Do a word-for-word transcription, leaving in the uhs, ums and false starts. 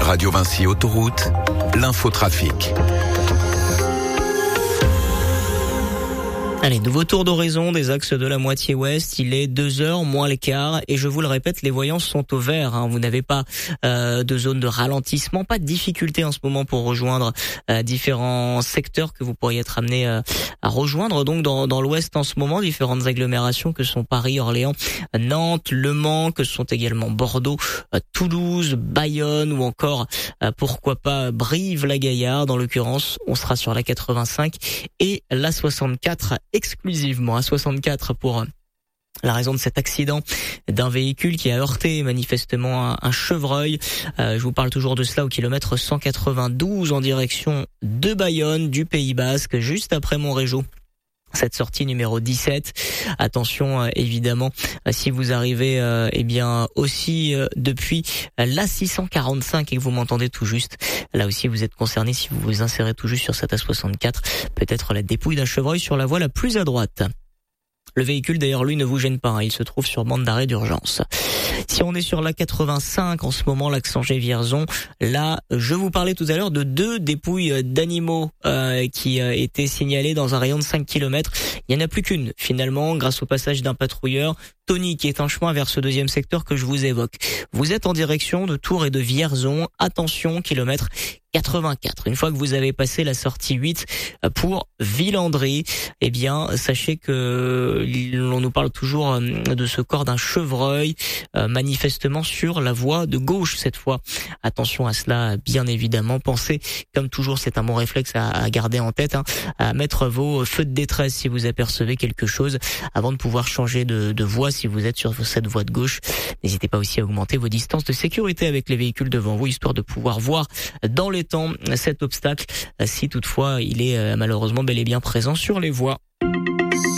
Radio Vinci Autoroute, l'infotrafic. Allez, nouveau tour d'horizon des axes de la moitié ouest. Il est deux heures moins le quart et je vous le répète, les voyants sont au vert. Hein. Vous n'avez pas euh, de zone de ralentissement, pas de difficulté en ce moment pour rejoindre euh, différents secteurs que vous pourriez être amené euh, à rejoindre. Donc dans, dans l'ouest en ce moment, différentes agglomérations que sont Paris, Orléans, Nantes, Le Mans, que sont également Bordeaux, euh, Toulouse, Bayonne ou encore euh, pourquoi pas Brive-la-Gaillarde. En l'occurrence, on sera sur la quatre-vingt-cinq et la soixante-quatre. Exclusivement à soixante-quatre pour la raison de cet accident d'un véhicule qui a heurté manifestement un, un chevreuil. Euh, je vous parle toujours de cela au kilomètre cent quatre-vingt-douze en direction de Bayonne, du Pays Basque, juste après Montrégeau. Cette sortie numéro dix-sept. Attention euh, évidemment euh, si vous arrivez euh, eh bien aussi euh, depuis euh, la six cent quarante-cinq et que vous m'entendez tout juste. Là aussi vous êtes concerné si vous vous insérez tout juste sur cette A soixante-quatre. Peut-être la dépouille d'un chevreuil sur la voie la plus à droite. Le véhicule d'ailleurs lui ne vous gêne pas, hein, il se trouve sur bande d'arrêt d'urgence. Si on est sur la quatre-vingt-cinq en ce moment, l'axe Angers-Vierzon, là je vous parlais tout à l'heure de deux dépouilles d'animaux euh, qui euh, étaient signalées dans un rayon de cinq kilomètres. Il n'y en a plus qu'une finalement grâce au passage d'un patrouilleur, Tony, qui est un chemin vers ce deuxième secteur que je vous évoque. Vous êtes en direction de Tours et de Vierzon, attention, kilomètre quatre-vingt-quatre. Une fois que vous avez passé la sortie huit pour Villandry, eh bien, sachez que l'on nous parle toujours de ce corps d'un chevreuil, euh, manifestement sur la voie de gauche cette fois. Attention à cela, bien évidemment. Pensez, comme toujours, c'est un bon réflexe à, à garder en tête, hein, à mettre vos feux de détresse si vous apercevez quelque chose avant de pouvoir changer de, de voie si vous êtes sur cette voie de gauche. N'hésitez pas aussi à augmenter vos distances de sécurité avec les véhicules devant vous, histoire de pouvoir voir dans les temps cet obstacle, si toutefois il est malheureusement bel et bien présent sur les voies.